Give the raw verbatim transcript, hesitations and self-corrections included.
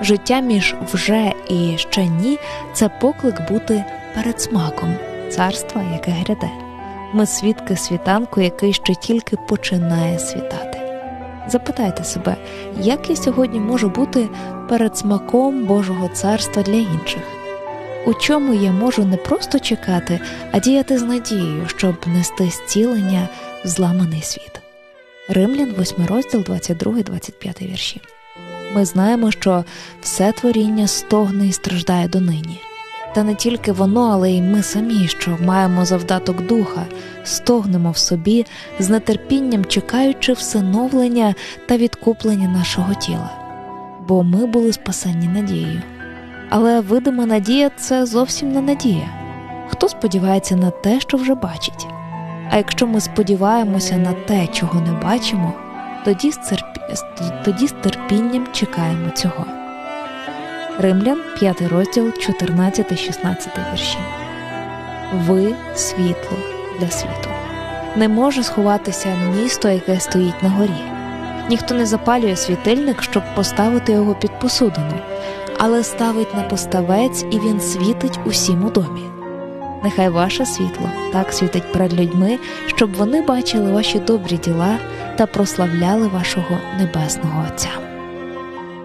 Життя між «вже» і «ще ні» – це поклик бути передсмаком царства, яке гряде. Ми свідки світанку, який ще тільки починає світати. Запитайте себе, як я сьогодні можу бути передсмаком Божого царства для інших? У чому я можу не просто чекати, а діяти з надією, щоб нести зцілення в зламаний світ? Римлян, восьмий розділ, двадцять другий двадцять п'ятий вірші. Ми знаємо, що все творіння стогне і страждає донині. Та не тільки воно, але й ми самі, що маємо завдаток духа, стогнемо в собі, з нетерпінням чекаючи всиновлення та відкуплення нашого тіла. Бо ми були спасені надією. Але видима надія – це зовсім не надія. Хто сподівається на те, що вже бачить? А якщо ми сподіваємося на те, чого не бачимо, тоді з, церп... тоді з терпінням чекаємо цього. Римлян, п'ятий розділ, чотирнадцятий-шістнадцятий вірші. Ви – світло для світу. Не може сховатися місто, яке стоїть на горі. Ніхто не запалює світильник, щоб поставити його під посудину, але ставить на поставець, і він світить усім у домі. Нехай ваше світло так світить перед людьми, щоб вони бачили ваші добрі діла та прославляли вашого Небесного Отця.